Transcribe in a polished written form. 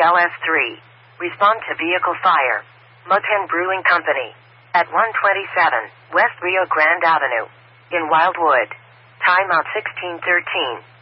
LS3. Respond to vehicle fire. Mudpen Brewing Company. At 127 West Rio Grande Avenue. In Wildwood. Timeout 1613.